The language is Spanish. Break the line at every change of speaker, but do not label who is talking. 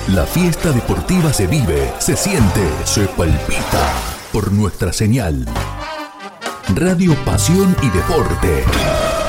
La fiesta deportiva se vive, se siente, se palpita por nuestra señal. Radio Pasión y Deporte.